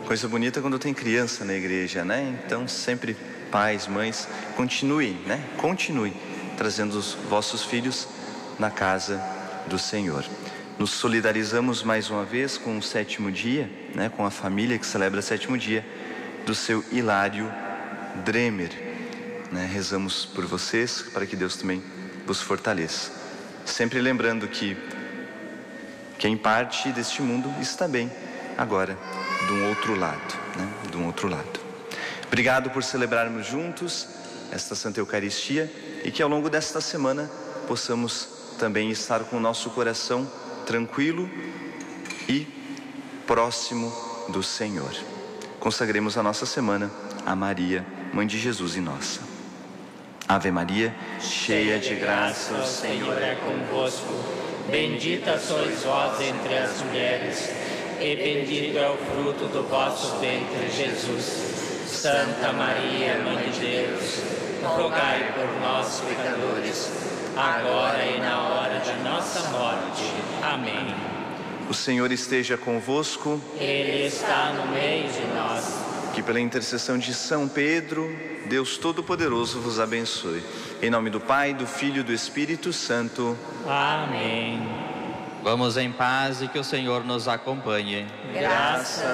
Coisa bonita quando tem criança na igreja, né? Então sempre pais, mães, continue trazendo os vossos filhos na casa do Senhor. Nos solidarizamos mais uma vez com o 7º dia, né? Com a família que celebra o 7º dia do seu Hilário Dremer, né? Rezamos por vocês para que Deus também vos fortaleça. Sempre lembrando que quem parte deste mundo está bem agora de um outro lado, né? De um outro lado. Obrigado por celebrarmos juntos esta Santa Eucaristia e que ao longo desta semana possamos também estar com o nosso coração tranquilo e próximo do Senhor. Consagremos a nossa semana a Maria, Mãe de Jesus e nossa. Ave Maria, cheia de graça, o Senhor é convosco. Bendita sois vós entre as mulheres, e bendito é o fruto do vosso ventre, Jesus. Santa Maria, Mãe de Deus, rogai por nós, pecadores, agora e na hora de nossa morte. Amém. O Senhor esteja convosco. Ele está no meio de nós. Que pela intercessão de São Pedro, Deus Todo-Poderoso vos abençoe. Em nome do Pai, do Filho e do Espírito Santo. Amém. Vamos em paz e que o Senhor nos acompanhe. Graças